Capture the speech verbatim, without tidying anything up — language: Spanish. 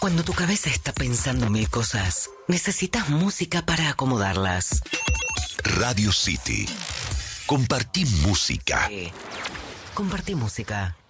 Cuando tu cabeza está pensando mil cosas, necesitas música para acomodarlas. Radio City. Compartí música. Eh, compartí música.